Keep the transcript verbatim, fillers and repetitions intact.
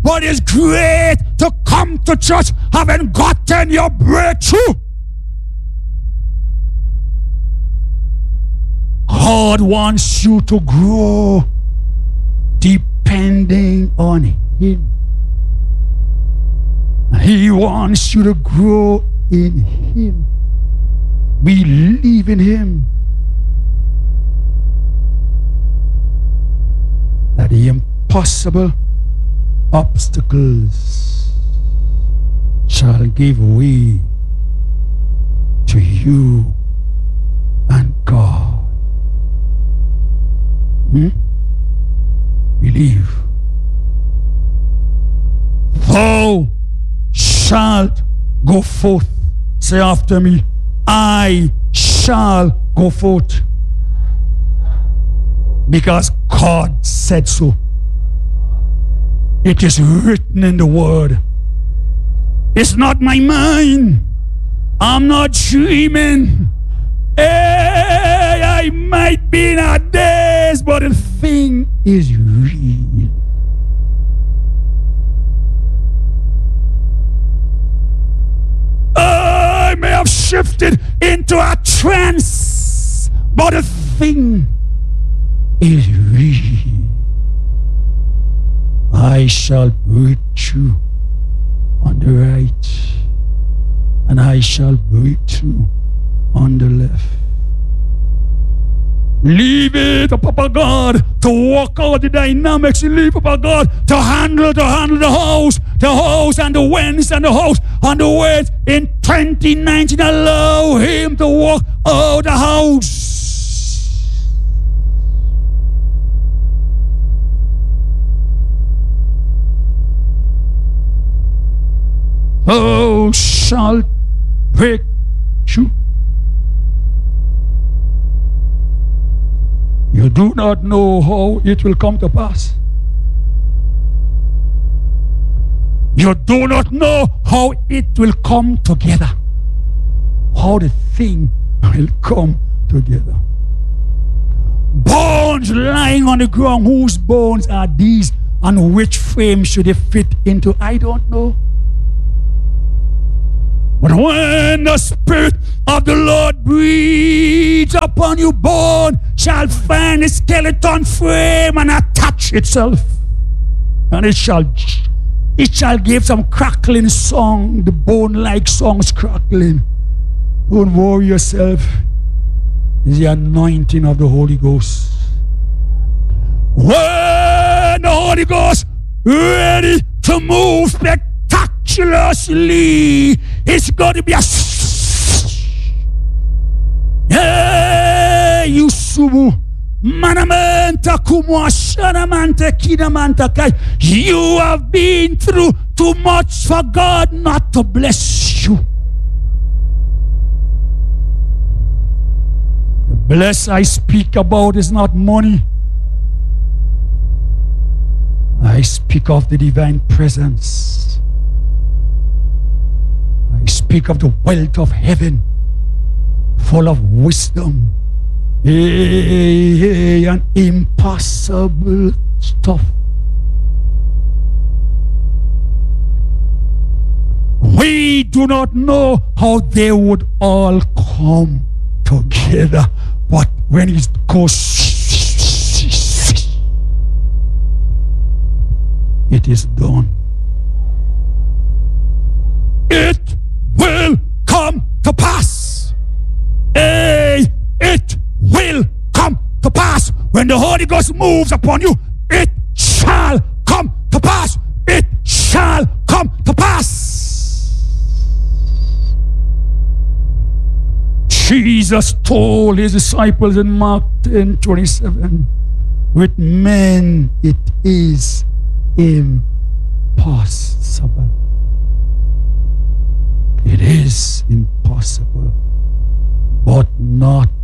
but it's great to come to church having gotten your breakthrough. God wants you to grow depending on Him. He wants you to grow in Him. Believe in Him. That the impossible obstacles shall give way to you and God. Hmm? Believe. Thou shalt go forth. Say after me, I shall go forth. Because God said so. It is written in the word. It's not my mind. I'm not dreaming. Hey, I might be in a daze, but the thing is real. I may have shifted into a trance, but the thing is real. I shall break through on the right, and I shall break through on the left. Leave it up, Papa God, to work out the dynamics. Leave Papa God to handle, to handle the house, the house and the winds and the house and the weight. In twenty nineteen, allow Him to work out the house. Thou shalt break through. You do not know how it will come to pass. You do not know how it will come together. How the thing will come together. Bones lying on the ground. Whose bones are these? And which frame should they fit into? I don't know. But when the Spirit of the Lord breathes upon you, bone shall find a skeleton frame and attach itself. And it shall it shall give some crackling song, the bone-like songs crackling. Don't worry yourself. It's the anointing of the Holy Ghost. When the Holy Ghost ready to move spectacularly, it's going to be a hey, Yusubu Manamanta Kumwa Shanamanta Kinamanta Kai. You have been through too much for God not to bless you. The bless I speak about is not money. I speak of the divine presence. I speak of the wealth of heaven, full of wisdom, hey, hey, and impossible stuff. We do not know how they would all come together, but when it goes, it is done. It will come to pass. Hey, it will come to pass. When the Holy Ghost moves upon you, it shall come to pass. It shall come to pass. Jesus told his disciples in Mark ten twenty-seven, with men it is impossible. It is impossible, but not